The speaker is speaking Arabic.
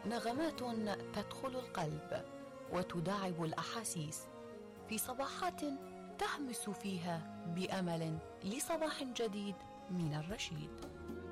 نغمات تدخل القلب وتداعب الأحاسيس في صباحات تهمس فيها بأمل لصباح جديد من الرشيد.